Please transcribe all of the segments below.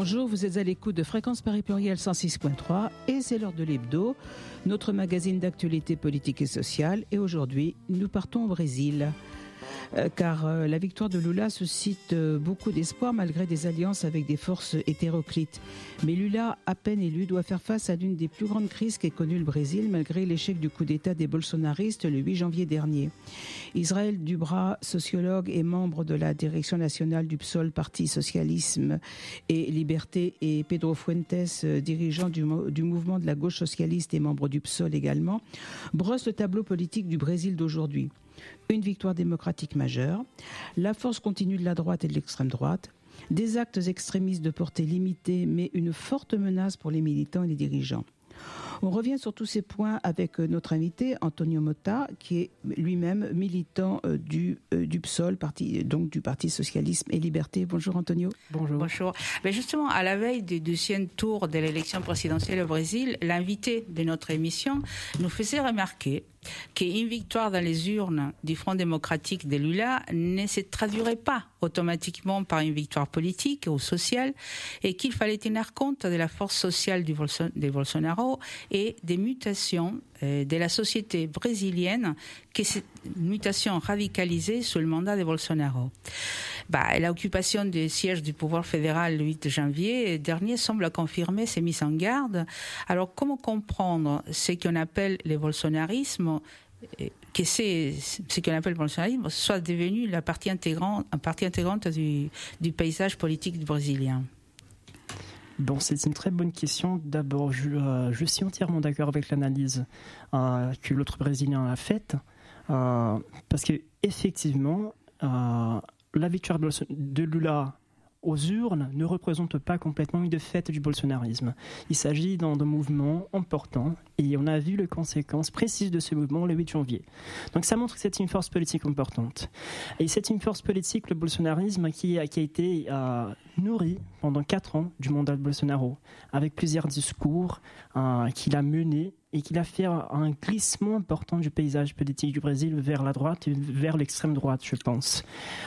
Bonjour, vous êtes à l'écoute de Fréquence Paris Pluriel 106.3 et c'est l'heure de l'hebdo, notre magazine d'actualité politique et sociale. Et aujourd'hui, nous partons au Brésil. Car la victoire de Lula suscite beaucoup d'espoir malgré des alliances avec des forces hétéroclites. Mais Lula, à peine élu, doit faire face à l'une des plus grandes crises qu'ait connue le Brésil malgré l'échec du coup d'État des bolsonaristes le 8 janvier dernier. Israël Dubras, sociologue et membre de la direction nationale du PSOL, Parti Socialisme et Liberté, et Pedro Fuentes, dirigeant du mouvement de la gauche socialiste et membre du PSOL également, brossent le tableau politique du Brésil d'aujourd'hui. Une victoire démocratique majeure, la force continue de la droite et de l'extrême droite, des actes extrémistes de portée limitée mais une forte menace pour les militants et les dirigeants. On revient sur tous ces points avec notre invité Antonio Mota, qui est lui-même militant du PSOL, donc du Parti Socialisme et Liberté. Bonjour Antonio. Bonjour. Mais justement, à la veille du deuxième tour de l'élection présidentielle au Brésil, l'invité de notre émission nous faisait remarquer qu'une victoire dans les urnes du Front démocratique de Lula ne se traduirait pas automatiquement par une victoire politique ou sociale et qu'il fallait tenir compte de la force sociale de Bolsonaro et des mutations de la société brésilienne, qui est une mutation radicalisée sous le mandat de Bolsonaro. L'occupation des sièges du pouvoir fédéral le 8 janvier dernier semble confirmer ces mises en garde. Alors, comment comprendre ce qu'on appelle le bolsonarisme, que ce qu'on appelle le bolsonarisme soit devenu une partie intégrante du paysage politique brésilien? Bon, c'est une très bonne question. D'abord, je suis entièrement d'accord avec l'analyse que l'autre Brésilien a faite, parce que effectivement, la victoire de Lula aux urnes ne représente pas complètement une défaite du bolsonarisme. Il s'agit d'un mouvement important et on a vu les conséquences précises de ce mouvement le 8 janvier. Donc ça montre que c'est une force politique importante. Et c'est une force politique, le bolsonarisme, qui a été nourri pendant 4 ans du mandat de Bolsonaro, avec plusieurs discours qu'il a menés et qu'il a fait un glissement important du paysage politique du Brésil vers la droite et vers l'extrême droite, je pense.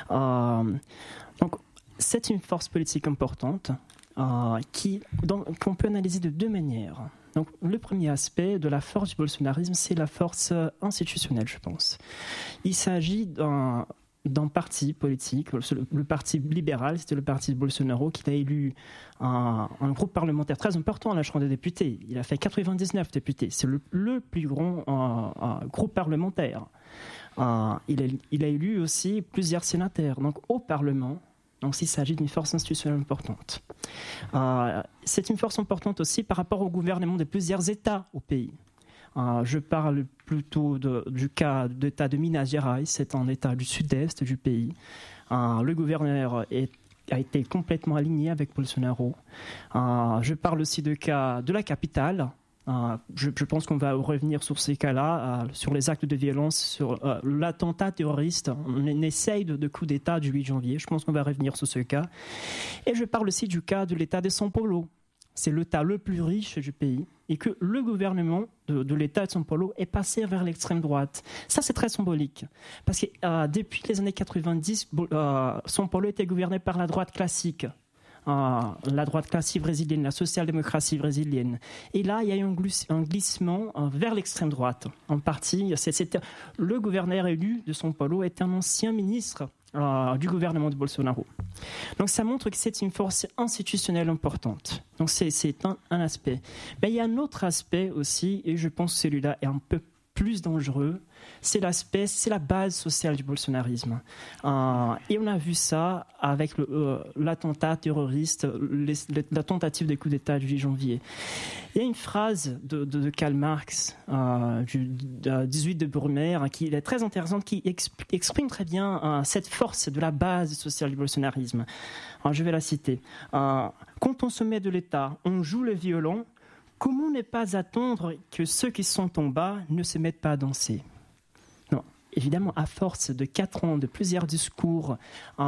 Donc, c'est une force politique importante qu'on peut analyser de 2 manières. Donc, le premier aspect de la force du bolsonarisme, c'est la force institutionnelle, je pense. Il s'agit d'un parti politique, le parti libéral, c'était le parti de Bolsonaro, qui a élu un groupe parlementaire très important à la Chambre des députés. Il a fait 99 députés. C'est le plus grand groupe parlementaire. Il a élu aussi plusieurs sénateurs. Donc, au Parlement, donc, il s'agit d'une force institutionnelle importante. C'est une force importante aussi par rapport au gouvernement de plusieurs États au pays. Je parle plutôt du cas d'État de Minas Gerais, c'est un État du sud-est du pays. Le gouverneur a été complètement aligné avec Bolsonaro. Je parle aussi du cas de la capitale. Je pense qu'on va revenir sur ces cas-là, sur les actes de violence, sur l'attentat terroriste. On essaye de coup d'État du 8 janvier. Je pense qu'on va revenir sur ce cas. Et je parle aussi du cas de l'État de São Paulo. C'est l'État le plus riche du pays et que le gouvernement de l'État de São Paulo est passé vers l'extrême droite. Ça, c'est très symbolique. Parce que depuis les années 90, São Paulo était gouverné par la droite classique. La droite classique brésilienne, la social-démocratie brésilienne. Et là, il y a eu un glissement vers l'extrême droite. En partie, le gouverneur élu de São Paulo est un ancien ministre du gouvernement de Bolsonaro. Donc ça montre que c'est une force institutionnelle importante. Donc c'est un aspect. Mais il y a un autre aspect aussi, et je pense que celui-là est un peu plus dangereux, c'est la base sociale du bolsonarisme. Et on a vu ça avec l'attentat terroriste, la tentative de coup d'État du 8 janvier. Il y a une phrase de Karl Marx, du 18 de Brumaire, qui est très intéressante, qui exprime très bien cette force de la base sociale du bolsonarisme. Alors, je vais la citer. Quand on se met de l'État, on joue le violon. Comment ne pas attendre que ceux qui sont en bas ne se mettent pas à danser? Non, évidemment, à force de 4 ans, de plusieurs discours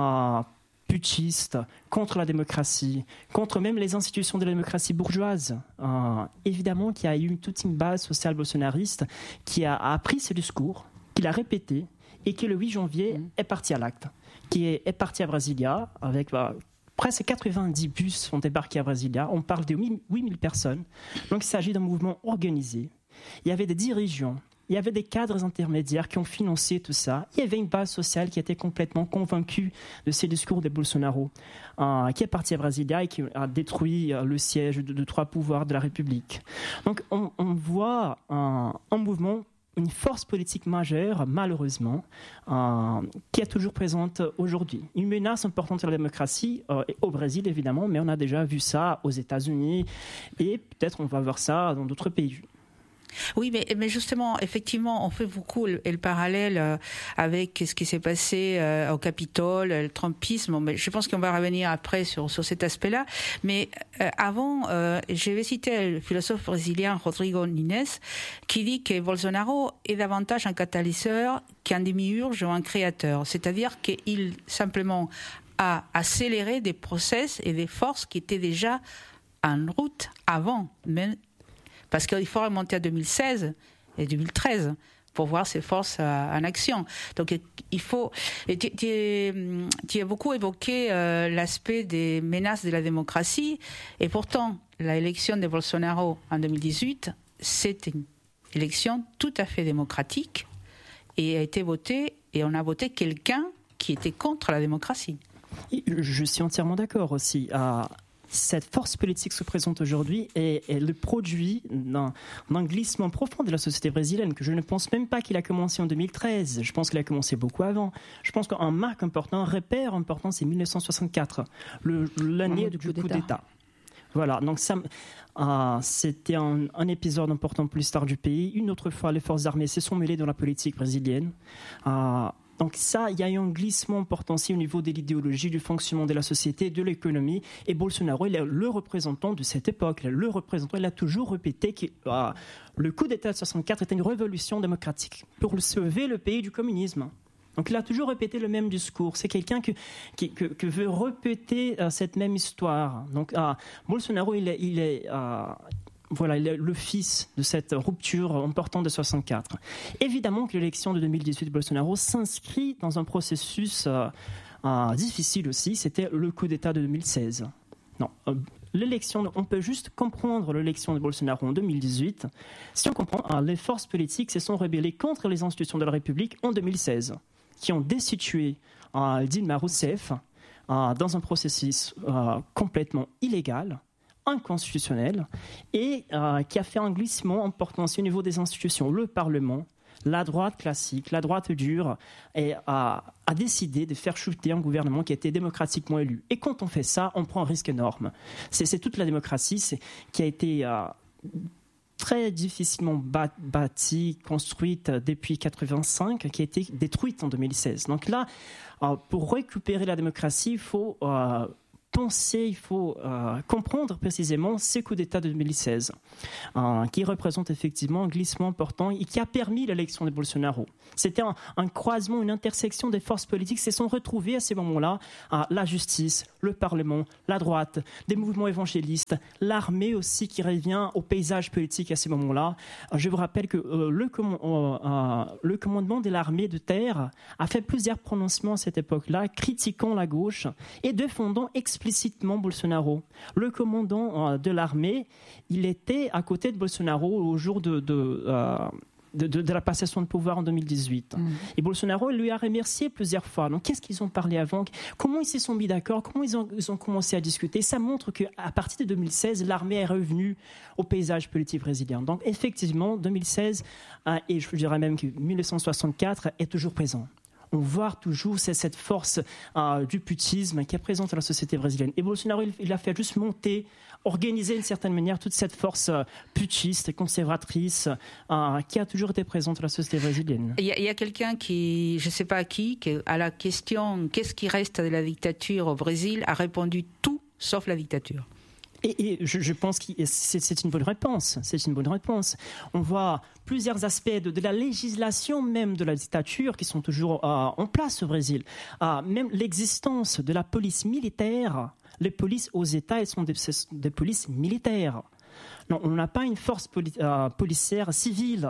putschistes contre la démocratie, contre même les institutions de la démocratie bourgeoise, évidemment qu'il y a eu toute une base sociale bolsonariste qui a appris ce discours, qui l'a répété et qui le 8 janvier est parti à l'acte, qui est parti à Brasilia avec presque 90 bus ont débarqué à Brasilia. On parle de 8000 personnes. Donc il s'agit d'un mouvement organisé. Il y avait des dirigeants, il y avait des cadres intermédiaires qui ont financé tout ça. Il y avait une base sociale qui était complètement convaincue de ces discours de Bolsonaro, qui est parti à Brasilia et qui a détruit le siège de 3 pouvoirs de la République. Donc on voit un mouvement, une force politique majeure, malheureusement, qui est toujours présente aujourd'hui. Une menace importante sur la démocratie, au Brésil évidemment, mais on a déjà vu ça aux États-Unis et peut-être on va voir ça dans d'autres pays. Oui, mais justement, effectivement, on fait beaucoup le parallèle avec ce qui s'est passé au Capitole, le trumpisme. Mais je pense qu'on va revenir après sur cet aspect-là. Mais avant, je vais citer le philosophe brésilien Rodrigo Nunes qui dit que Bolsonaro est davantage un catalyseur qu'un démiurge ou un créateur. C'est-à-dire qu'il simplement a accéléré des process et des forces qui étaient déjà en route avant même. Parce qu'il faut remonter à 2016 et 2013 pour voir ces forces en action. Donc il faut... Tu as beaucoup évoqué l'aspect des menaces de la démocratie, et pourtant l'élection de Bolsonaro en 2018, c'est une élection tout à fait démocratique et a été votée, et on a voté quelqu'un qui était contre la démocratie. Je suis entièrement d'accord aussi. Cette force politique se présente aujourd'hui et est le produit d'un glissement profond de la société brésilienne, que je ne pense même pas qu'il a commencé en 2013. Je pense qu'il a commencé beaucoup avant. Je pense qu'un marque important, un repère important, c'est 1964, l'année du coup d'État. Voilà, donc ça, c'était un épisode important pour l'histoire du pays. Une autre fois, les forces armées se sont mêlées dans la politique brésilienne. Donc ça, il y a eu un glissement important aussi au niveau de l'idéologie, du fonctionnement de la société, de l'économie. Et Bolsonaro, il est le représentant de cette époque. Il a toujours répété que le coup d'État de 64 était une révolution démocratique pour sauver le pays du communisme. Donc il a toujours répété le même discours. C'est quelqu'un qui veut répéter cette même histoire. Donc Bolsonaro, il est le fils de cette rupture importante de 64. Évidemment que l'élection de 2018 de Bolsonaro s'inscrit dans un processus difficile aussi. C'était le coup d'État de 2016. Non, on peut juste comprendre l'élection de Bolsonaro en 2018 si on comprend les forces politiques se sont rebellées contre les institutions de la République en 2016, qui ont destitué Dilma Rousseff dans un processus complètement illégal, inconstitutionnel, et qui a fait un glissement important aussi au niveau des institutions. Le Parlement, la droite classique, la droite dure, a décidé de faire chuter un gouvernement qui a été démocratiquement élu. Et quand on fait ça, on prend un risque énorme. C'est toute la démocratie qui a été très difficilement bâtie, construite depuis 1985, qui a été détruite en 2016. Donc là, pour récupérer la démocratie, il faut il faut comprendre précisément ces coups d'État de 2016, qui représentent effectivement un glissement important et qui a permis l'élection de Bolsonaro. C'était un croisement, une intersection des forces politiques qui se sont retrouvées à ces moments-là, la justice, le Parlement, la droite, des mouvements évangélistes, l'armée aussi qui revient au paysage politique à ces moments-là. Je vous rappelle que le commandement de l'armée de terre a fait plusieurs prononcements à cette époque-là, critiquant la gauche et défendant explicitement Bolsonaro. Le commandant de l'armée, il était à côté de Bolsonaro au jour de la passation de pouvoir en 2018. Et Bolsonaro lui a remercié plusieurs fois. Donc, qu'est-ce qu'ils ont parlé avant? Comment ils se sont mis d'accord? Comment ils ont commencé à discuter? Ça montre qu'à partir de 2016, l'armée est revenue au paysage politique brésilien. Donc, effectivement, 2016, et je dirais même que 1964 est toujours présent. On voit toujours cette force du putisme qui est présente dans la société brésilienne. Et Bolsonaro, il a fait juste monter, organiser d'une certaine manière toute cette force putschiste, conservatrice, qui a toujours été présente dans la société brésilienne. Il y a quelqu'un qui, je ne sais pas qui, à la question « Qu'est-ce qui reste de la dictature au Brésil ?» a répondu « Tout sauf la dictature ». Et je pense que c'est une bonne réponse. C'est une bonne réponse. On voit plusieurs aspects de la législation même de la dictature qui sont toujours en place au Brésil. Même l'existence de la police militaire. Les polices aux États, elles sont des polices militaires. Non, on n'a pas une force policière civile.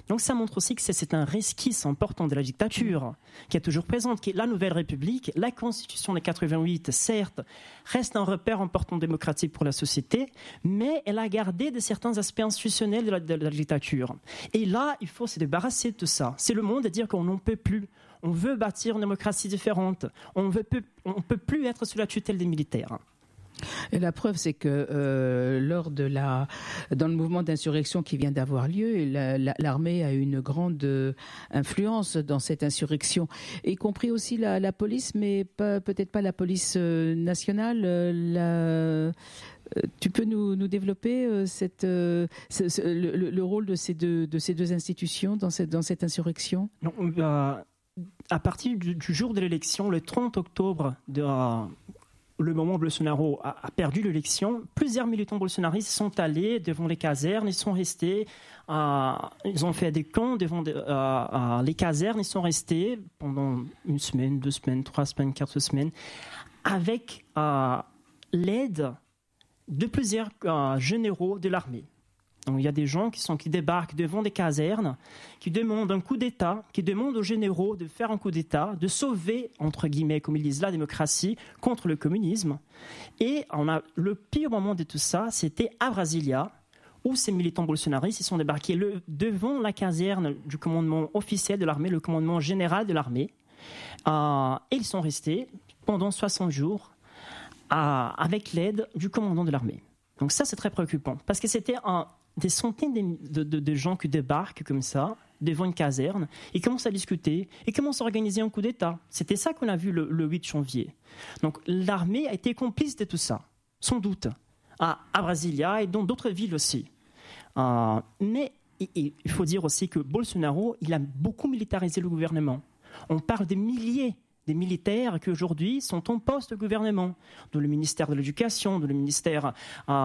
Donc ça montre aussi que c'est un resquisse important de la dictature qui est toujours présente, qui est la Nouvelle République. La Constitution de 88, certes, reste un repère important démocratique pour la société, mais elle a gardé certains aspects institutionnels de la dictature. Et là, il faut se débarrasser de tout ça. C'est le monde à dire qu'on n'en peut plus. On veut bâtir une démocratie différente. On ne peut plus être sous la tutelle des militaires. Et la preuve, c'est que dans le mouvement d'insurrection qui vient d'avoir lieu, l'armée a une grande influence dans cette insurrection, y compris aussi la police, mais peut-être pas la police nationale. Tu peux nous développer le rôle de ces deux institutions dans cette insurrection? Non, à partir du jour de l'élection, le 30 octobre le moment où Bolsonaro a perdu l'élection, plusieurs militants bolsonaristes sont allés devant les casernes, ils sont restés, ils ont fait des camps devant les casernes, ils sont restés pendant 1 semaine, 2 semaines, 3 semaines, 4 semaines, avec l'aide de plusieurs généraux de l'armée. Donc, il y a des gens qui débarquent devant des casernes, qui demandent un coup d'État, qui demandent aux généraux de faire un coup d'État, de sauver, entre guillemets, comme ils disent, la démocratie contre le communisme. Et le pire moment de tout ça, c'était à Brasilia, où ces militants bolsonaristes ils sont débarqués devant la caserne du commandement officiel de l'armée, le commandement général de l'armée. Et ils sont restés pendant 60 jours avec l'aide du commandant de l'armée. Donc ça, c'est très préoccupant, parce que c'était des centaines de gens qui débarquent comme ça, devant une caserne, ils commencent à discuter, ils commencent à organiser un coup d'État. C'était ça qu'on a vu le 8 janvier. Donc l'armée a été complice de tout ça, sans doute, à Brasilia et dans d'autres villes aussi. Mais il faut dire aussi que Bolsonaro, il a beaucoup militarisé le gouvernement. On parle des milliers des militaires qui aujourd'hui sont en poste de gouvernement, dans le ministère de l'Éducation, dans le ministère,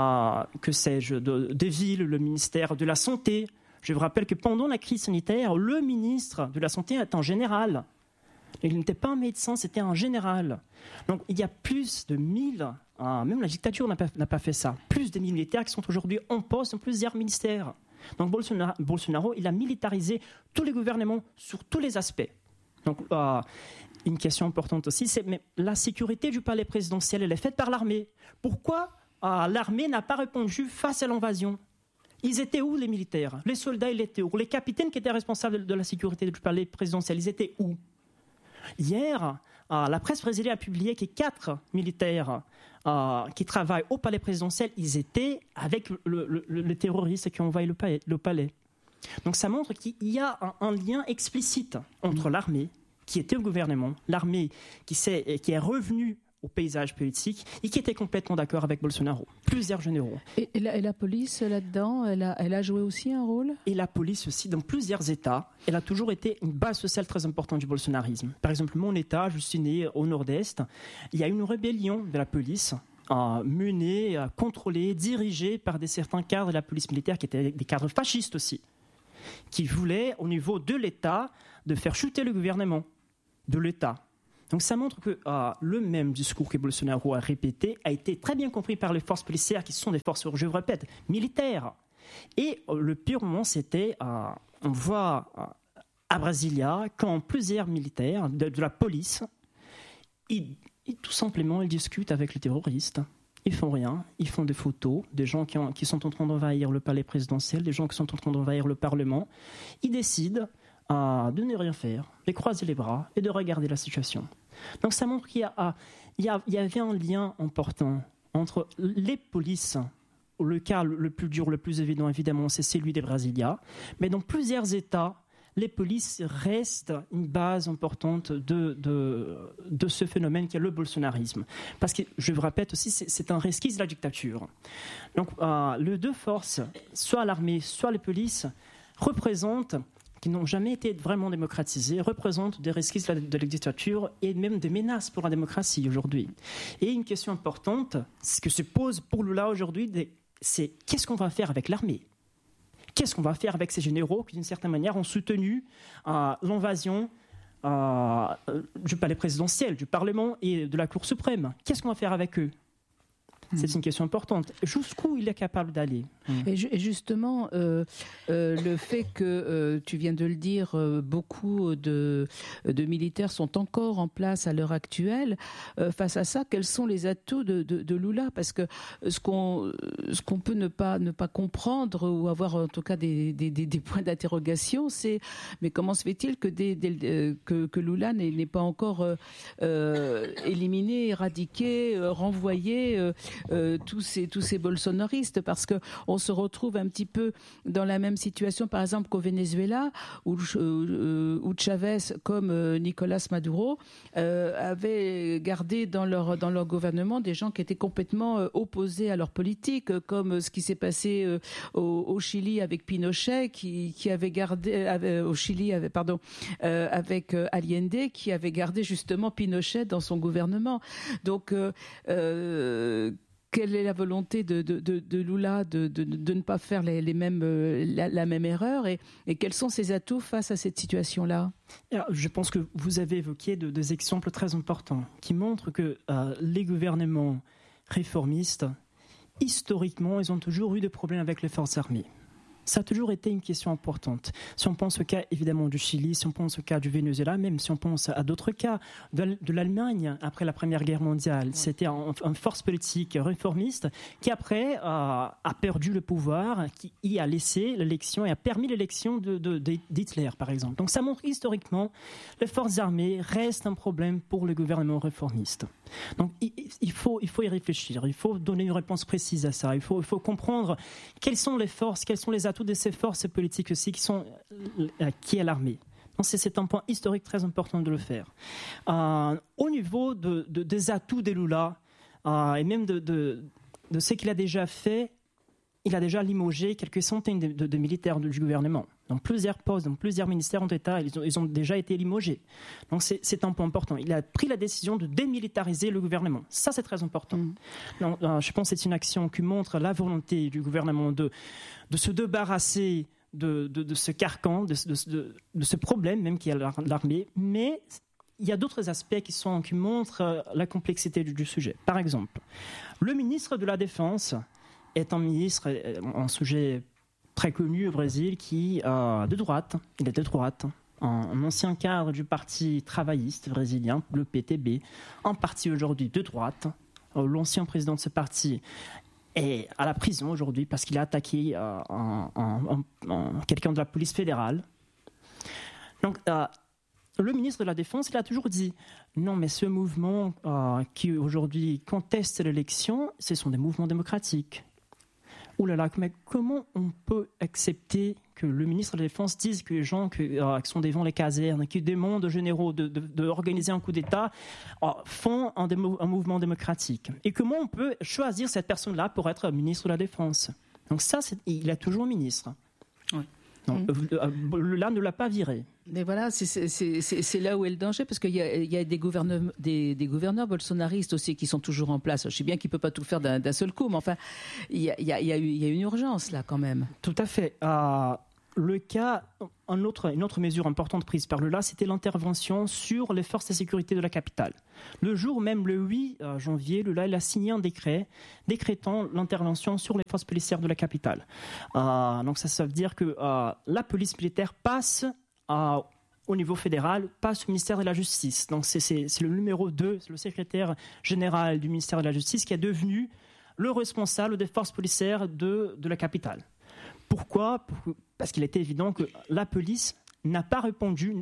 des villes, le ministère de la Santé. Je vous rappelle que pendant la crise sanitaire, le ministre de la Santé est un général. Il n'était pas un médecin, c'était un général. Donc il y a plus de 1000, même la dictature n'a pas fait ça, plus de 1000 militaires qui sont aujourd'hui en poste dans plusieurs ministères. Donc Bolsonaro, il a militarisé tous les gouvernements sur tous les aspects. Donc une question importante aussi, c'est mais la sécurité du palais présidentiel, elle est faite par l'armée. Pourquoi l'armée n'a pas répondu face à l'invasion? Ils étaient où, les militaires? Les soldats, ils étaient où? Les capitaines qui étaient responsables de la sécurité du palais présidentiel, ils étaient où? Hier, la presse brésilienne a publié que 4 militaires qui travaillent au palais présidentiel, ils étaient avec le terroriste qui a envahi le palais. Donc ça montre qu'il y a un lien explicite entre l'armée qui était au gouvernement, l'armée qui est revenue au paysage politique et qui était complètement d'accord avec Bolsonaro. Plusieurs généraux. Et la police là-dedans, elle a joué aussi un rôle? Et la police aussi, dans plusieurs États, elle a toujours été une base sociale très importante du bolsonarisme. Par exemple, mon État, je suis né au Nord-Est, il y a une rébellion de la police menée, contrôlée, dirigée par certains cadres de la police militaire qui étaient des cadres fascistes aussi, qui voulaient, au niveau de l'État, de faire chuter le gouvernement de l'État. Donc ça montre que le même discours que Bolsonaro a répété a été très bien compris par les forces policières qui sont des forces, je vous répète, militaires. Et le pire moment, c'était, on voit à Brasilia, quand plusieurs militaires de la police, tout simplement, ils discutent avec les terroristes. Ils font rien, ils font des photos, des gens qui sont en train d'envahir le palais présidentiel, des gens qui sont en train d'envahir le Parlement. Ils décident de ne rien faire, de croiser les bras et de regarder la situation. Donc ça montre qu'il y avait un lien important entre les polices. Le cas le plus dur, le plus évident évidemment, c'est celui des Brasilia, mais dans plusieurs États, les polices restent une base importante de ce phénomène qui est le bolsonarisme. Parce que, je vous répète aussi, c'est un resquisse de la dictature. Donc les deux forces, soit l'armée, soit les polices, représentent, qui n'ont jamais été vraiment démocratisées, représentent des resquisses de la dictature et même des menaces pour la démocratie aujourd'hui. Et une question importante, ce que se pose pour Lula aujourd'hui, c'est qu'est-ce qu'on va faire avec l'armée? Qu'est-ce qu'on va faire avec ces généraux qui, d'une certaine manière, ont soutenu l'invasion du palais présidentiel, du Parlement et de la Cour suprême? Qu'est-ce qu'on va faire avec eux? C'est une question importante. Jusqu'où il est capable d'aller? Et justement, le fait que, tu viens de le dire, beaucoup de militaires sont encore en place à l'heure actuelle. Face à ça, quels sont les atouts de Lula? Parce que ce qu'on peut ne pas comprendre ou avoir en tout cas des points d'interrogation, c'est mais comment se fait-il que Lula n'est pas encore éliminé, éradiqué, renvoyé tous ces bolsonaristes, parce que on se retrouve un petit peu dans la même situation, par exemple, qu'au Venezuela, où Chavez, comme Nicolas Maduro, avaient gardé dans leur gouvernement des gens qui étaient complètement opposés à leur politique, comme ce qui s'est passé au Chili avec Pinochet, qui avait gardé au Chili avec Allende, qui avait gardé justement Pinochet dans son gouvernement. Donc quelle est la volonté de Lula de ne pas faire la même erreur, et quels sont ses atouts face à cette situation-là? Alors, je pense que vous avez évoqué des exemples très importants qui montrent que les gouvernements réformistes, historiquement, ils ont toujours eu des problèmes avec les forces armées. Ça a toujours été une question importante. Si on pense au cas évidemment du Chili, si on pense au cas du Venezuela, même si on pense à d'autres cas de l'Allemagne après la Première Guerre mondiale, c'était une force politique réformiste qui après a perdu le pouvoir, qui y a laissé l'élection et a permis l'élection d'Hitler par exemple. Donc ça montre historiquement les forces armées restent un problème pour le gouvernement réformiste. Donc il faut y réfléchir, il faut donner une réponse précise à ça, il faut comprendre quelles sont les forces, quels sont les atouts de ces forces politiques aussi qui est l'armée. Donc c'est un point historique très important de le faire. Au niveau des atouts de Lula et même de ce qu'il a déjà fait, il a déjà limogé quelques centaines de militaires du gouvernement. Dans plusieurs postes, dans plusieurs ministères ils ont déjà été limogés. Donc c'est un point important. Il a pris la décision de démilitariser le gouvernement. Ça, c'est très important. Donc, je pense que c'est une action qui montre la volonté du gouvernement de se débarrasser de ce carcan, de ce problème même qui est l'armée. Mais il y a d'autres aspects qui montrent la complexité du sujet. Par exemple, le ministre de la Défense est un ministre, un sujet très connu au Brésil, qui de droite, il est de droite, un ancien cadre du parti travailliste brésilien, le PTB, un parti aujourd'hui de droite. L'ancien président de ce parti est à la prison aujourd'hui parce qu'il a attaqué quelqu'un de la police fédérale. Donc, le ministre de la Défense, il a toujours dit non, mais ce mouvement qui aujourd'hui conteste l'élection, ce sont des mouvements démocratiques. Ouh là là, mais comment on peut accepter que le ministre de la Défense dise que les gens qui sont devant les casernes, qui demandent aux généraux d'organiser un coup d'État, font un mouvement démocratique? Et comment on peut choisir cette personne-là pour être ministre de la Défense? Donc ça, il est toujours ministre. Oui. Là, ne l'a pas viré. Mais voilà, c'est là où est le danger, parce qu'il y a des gouverneurs bolsonaristes aussi qui sont toujours en place. Je sais bien qu'il ne peut pas tout faire d'un seul coup, mais enfin, il y a une urgence là quand même. Tout à fait. Le cas, une autre mesure importante prise par Lula, c'était l'intervention sur les forces de sécurité de la capitale. Le jour même, le 8 janvier, Lula il a signé un décret décrétant l'intervention sur les forces policières de la capitale. Donc ça veut dire que la police militaire passe au niveau fédéral, passe au ministère de la Justice. Donc c'est le numéro 2, c'est le secrétaire général du ministère de la Justice qui est devenu le responsable des forces policières de la capitale. Pourquoi ? Parce qu'il était évident que la police n'a pas répondu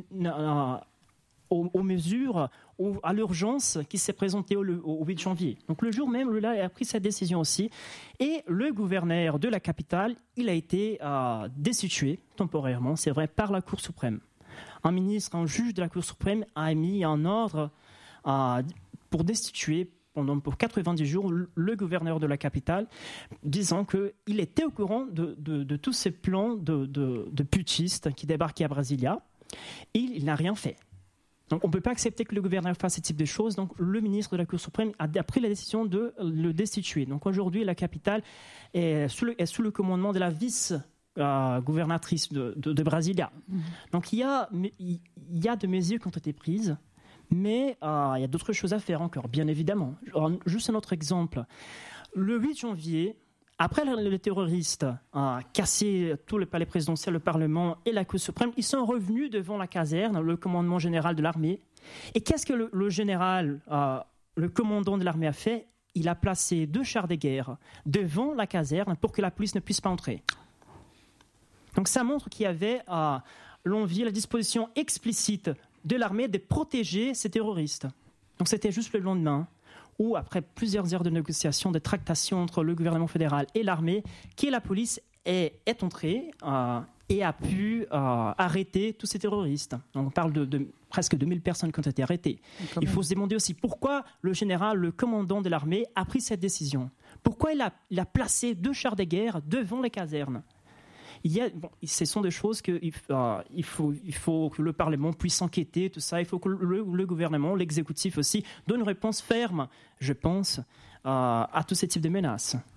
aux mesures, à l'urgence qui s'est présentée au 8 janvier. Donc le jour même, Lula a pris cette décision aussi. Et le gouverneur de la capitale, il a été destitué temporairement, c'est vrai, par la Cour suprême. Un juge de la Cour suprême a mis un ordre pour destituer pour 90 jours le gouverneur de la capitale, disant qu'il était au courant de tous ces plans de putschistes qui débarquaient à Brasilia, et il n'a rien fait. Donc on ne peut pas accepter que le gouverneur fasse ce type de choses. Donc le ministre de la Cour suprême a pris la décision de le destituer. Donc aujourd'hui, la capitale est sous le commandement de la vice-gouvernatrice de Brasilia. Donc il y a des mesures qui ont été prises. Mais il y a d'autres choses à faire encore, bien évidemment. Alors, juste un autre exemple. Le 8 janvier, après les terroristes ont cassé tout le palais présidentiel, le Parlement et la Cour suprême, ils sont revenus devant la caserne, le commandement général de l'armée. Et qu'est-ce que le général, le commandant de l'armée a fait ? Il a placé 2 chars de guerre devant la caserne pour que la police ne puisse pas entrer. Donc ça montre qu'il y avait l'envie, la disposition explicite de l'armée de protéger ces terroristes. Donc c'était juste le lendemain où, après plusieurs heures de négociations, de tractations entre le gouvernement fédéral et l'armée, que la police est entrée et a pu arrêter tous ces terroristes. Donc on parle de presque 2000 personnes qui ont été arrêtées. Il faut se demander aussi pourquoi le général, le commandant de l'armée, a pris cette décision. Pourquoi il a placé 2 chars de guerre devant les casernes ? Ce sont des choses qu'il faut que le Parlement puisse enquêter, tout ça. Il faut que le gouvernement, l'exécutif aussi, donne une réponse ferme, je pense, à tous ces types de menaces.